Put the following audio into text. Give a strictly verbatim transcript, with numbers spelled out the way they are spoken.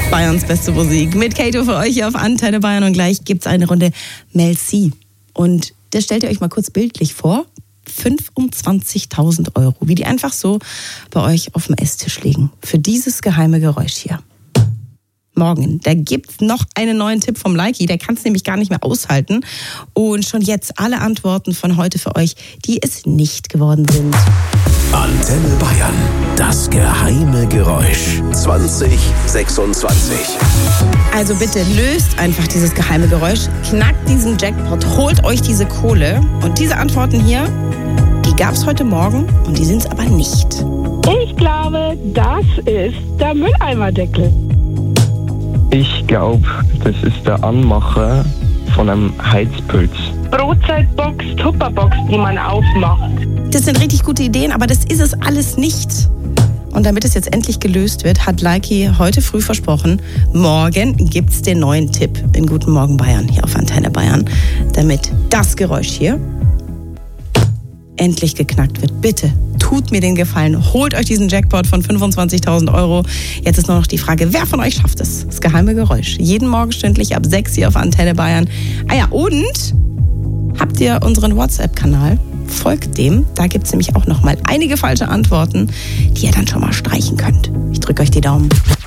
Bayerns beste Musik mit Kato für euch hier auf Antenne Bayern. Und gleich gibt es eine Runde Mel C. Und das stellt ihr euch mal kurz bildlich vor. fünfundzwanzigtausend Euro, wie die einfach so bei euch auf dem Esstisch liegen. Für dieses geheime Geräusch hier. Morgen, da gibt's noch einen neuen Tipp vom Likey, der kann es nämlich gar nicht mehr aushalten. Und schon jetzt alle Antworten von heute für euch, die es nicht geworden sind. Antenne Bayern, das geheime Geräusch zwanzig sechsundzwanzig. Also bitte löst einfach dieses geheime Geräusch, knackt diesen Jackpot, holt euch diese Kohle. Und diese Antworten hier, die gab's heute Morgen und die sind's aber nicht. Ich glaube, das ist der Mülleimerdeckel. Ich glaube, das ist der Anmacher von einem Heizpilz. Brotzeitbox, Tupperbox, die man aufmacht. Das sind richtig gute Ideen, aber das ist es alles nicht. Und damit es jetzt endlich gelöst wird, hat Likey heute früh versprochen, morgen gibt's den neuen Tipp in Guten Morgen Bayern, hier auf Antenne Bayern, damit das Geräusch hier endlich geknackt wird. Bitte, tut mir den Gefallen, holt euch diesen Jackpot von fünfundzwanzigtausend Euro. Jetzt ist nur noch die Frage, wer von euch schafft es? Das geheime Geräusch. Jeden Morgen stündlich ab sechs hier auf Antenne Bayern. Ah ja, und habt ihr unseren WhatsApp-Kanal? Folgt dem, da gibt es nämlich auch noch mal einige falsche Antworten, die ihr dann schon mal streichen könnt. Ich drücke euch die Daumen.